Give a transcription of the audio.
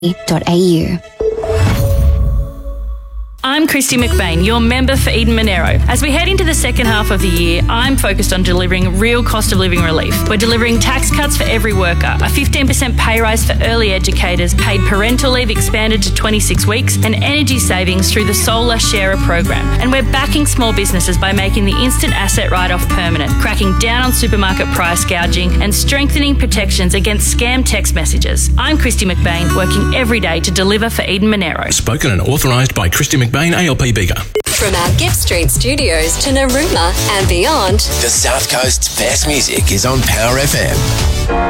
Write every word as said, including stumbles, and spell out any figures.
dot a u. I'm Christy McBain, your member for Eden Monero. As we head into the second half of the year, I'm focused on delivering real cost of living relief. We're delivering tax cuts for every worker, a fifteen percent pay rise for early educators, paid parental leave expanded to twenty-six weeks, and energy savings through the Solar Sharer program. And we're backing small businesses by making the instant asset write-off permanent, cracking down on supermarket price gouging, and strengthening protections against scam text messages. I'm Christy McBain, working every day to deliver for Eden Monero. Spoken and authorised by Christy McBain, A L P Bega. From our Gift Street studios to Narooma and beyond, the South Coast's best music is on Power F M.